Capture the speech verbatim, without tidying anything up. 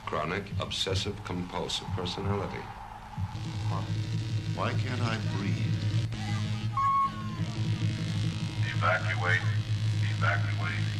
Chronic obsessive compulsive personality. Why, why can't I breathe? Evacuate. Evacuate.